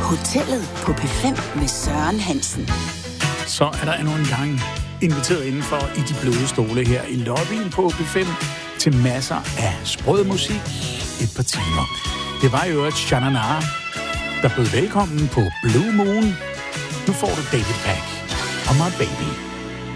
Hotellet på P5 med Søren Hansen. Så er der endnu en gang inviteret indenfor i de bløde stole her i lobbyen på P5 til masser af sprød musik et par timer. Det var jo et Shanana, der bød velkommen på Blue Moon. Nu får du David Pack og My Baby.